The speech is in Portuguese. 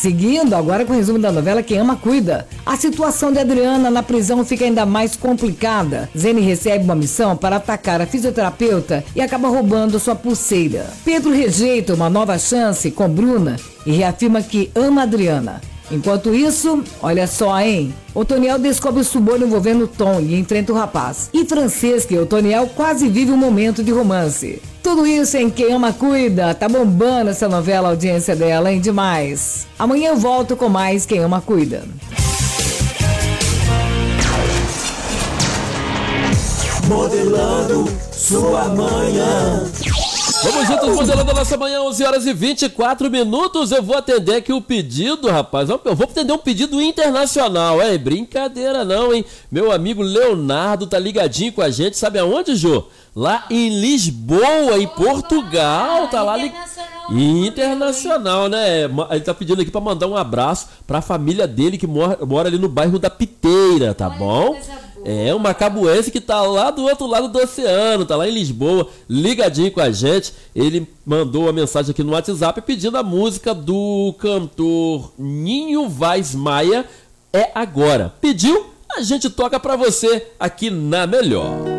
Seguindo agora com o resumo da novela Quem Ama Cuida. A situação de Adriana na prisão fica ainda mais complicada. Zene recebe uma missão para atacar a fisioterapeuta e acaba roubando sua pulseira. Pedro rejeita uma nova chance com Bruna e reafirma que ama Adriana. Enquanto isso, olha só, hein? Otoniel descobre o suborno envolvendo Tom e enfrenta o rapaz. E Francesca e Otoniel quase vivem um momento de romance. Tudo isso em Quem Ama Cuida. Tá bombando essa novela, a audiência dela, hein? Demais. Amanhã eu volto com mais Quem Ama Cuida. Modelando sua manhã. Vamos juntos modelando a nossa manhã, 11 horas e 24 minutos. Eu vou atender aqui o pedido, rapaz. Eu vou atender um pedido internacional, hein? Brincadeira não, hein? Meu amigo Leonardo tá ligadinho com a gente. Sabe aonde, Jô? Lá em Lisboa, em Portugal. Tá lá internacional, né? Ele tá pedindo aqui pra mandar um abraço pra família dele que mora ali no bairro da Piteira, tá bom? É um macabuense que tá lá do outro lado do oceano, tá lá em Lisboa, ligadinho com a gente. Ele mandou uma mensagem aqui no WhatsApp pedindo a música do cantor Ninho Vaz Maia, É Agora. Pediu? A gente toca pra você aqui na Melhor.